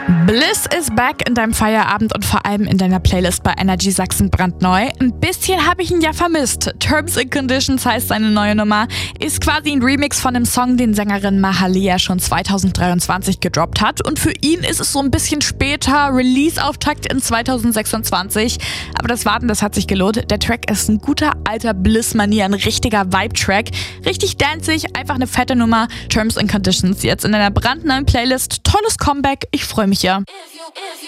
Bliss is back in deinem Feierabend und vor allem in deiner Playlist bei Energy Sachsen brandneu. Ein bisschen habe ich ihn ja vermisst. Terms and Conditions heißt seine neue Nummer, ist quasi ein Remix von einem Song, den Sängerin Mahalia schon 2023 gedroppt hat. Und für ihn ist es so ein bisschen später, Release-Auftakt in 2026. Aber das Warten, das hat sich gelohnt. Der Track ist ein guter alter Bliss-Manier, ein richtiger Vibe-Track. Richtig danzig, einfach eine fette Nummer. Terms and Conditions jetzt in deiner brandneuen Playlist. Tolles Comeback, ich freue mich ja. If you